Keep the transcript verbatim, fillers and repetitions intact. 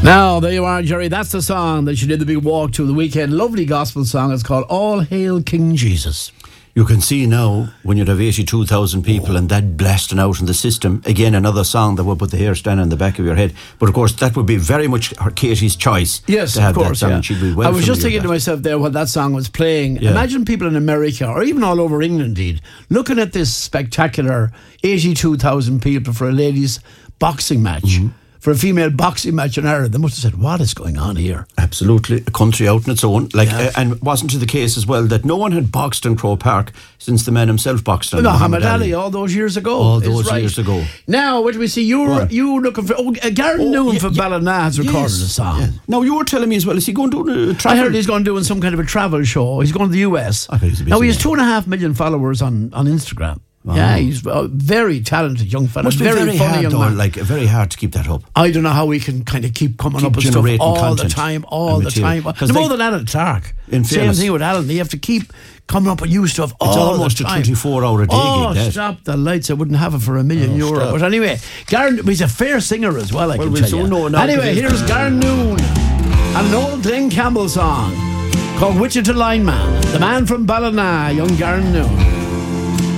Now, there you are, Jerry. That's the song that you did the big walk to the weekend. Lovely gospel song. It's called All Hail King Jesus. You can see now, when you'd have eighty-two thousand people and that blasting out in the system, again, another song that would put the hair standing on the back of your head. But of course, that would be very much her, Katie's choice. Yes, to have of course, that song. yeah. She'd be well I was just thinking that. to myself there when that song was playing. Yeah. Imagine people in America, or even all over England, indeed, looking at this spectacular eighty-two thousand people for a ladies' boxing match. Mm-hmm. For a female boxing match in Ireland, they must have said, what is going on here? Absolutely. A country out on its own. Like, yeah. uh, and wasn't it the case as well that no one had boxed in Croke Park since the man himself boxed on Muhammad Ali, all those years ago. All those right. years ago. Now, what do we see? You were you looking for... Oh, uh, Garen oh, Noon yeah, from yeah. Ballina has recorded yes, a song. Yeah. Now, you were telling me as well, is he going to do a travel? I heard he's going doing some kind of a travel show. He's going to the U S. I bet he's a busy now, he has man. two and a half million followers on, on Instagram. Wow. Yeah, he's a very talented young fella. Must be very, very funny hard, young though, man. like very hard to keep that up. I don't know how we can kind of keep coming keep up with stuff all content the time, all the time. No they, more than Alan Clark. In Same fairness, thing with Alan. You have to keep coming up with new stuff all it's the almost time. a twenty-four hour a day oh, gig, that. stop the lights. I wouldn't have it for a million oh, euro. Stop. But anyway, Garen, he's a fair singer as well, I well, can we'll tell soon you. know now Anyway, here's Garen Noon and an old Glenn Campbell song called Wichita Lineman. The man from Ballina, young Garen Noon.